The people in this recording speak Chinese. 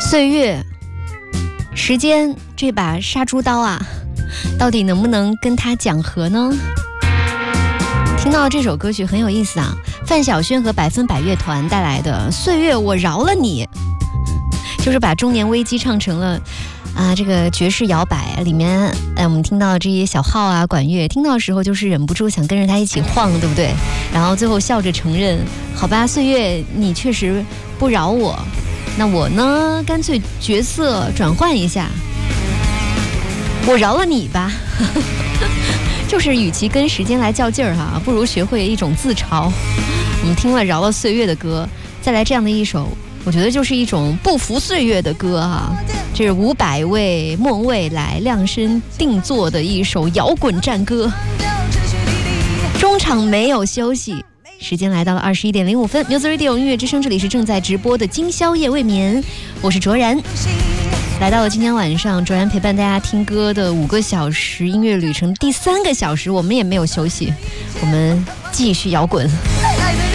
岁月，时间这把杀猪刀啊，到底能不能跟它讲和呢？听到这首歌曲很有意思啊，范晓萱和百分百乐团带来的《岁月我饶了你》，就是把中年危机唱成了这个爵士摇摆里面，我们听到这些小号啊、管乐，听到的时候就是忍不住想跟着他一起晃，对不对？然后最后笑着承认，好吧，岁月你确实不饶我，那我呢，干脆角色转换一下，我饶了你吧。就是与其跟时间来较劲儿哈，不如学会一种自嘲。我们听了饶了岁月的歌，再来这样的一首，我觉得就是一种不服岁月的歌哈。这是伍佰为莫文蔚来量身定做的一首摇滚战歌。中场没有休息，时间来到了21:05 Music Radio 音乐之声，这里是正在直播的今宵夜未眠，我是卓然。来到了今天晚上，卓然陪伴大家听歌的5个小时音乐旅程，第3个小时我们也没有休息，我们继续摇滚。